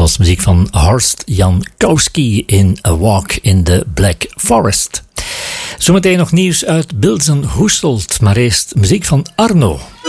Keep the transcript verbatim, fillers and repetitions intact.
was muziek van Horst Jankowski in A Walk in the Black Forest. Zometeen nog nieuws uit Bilzen-Hoeselt, maar eerst muziek van Arno.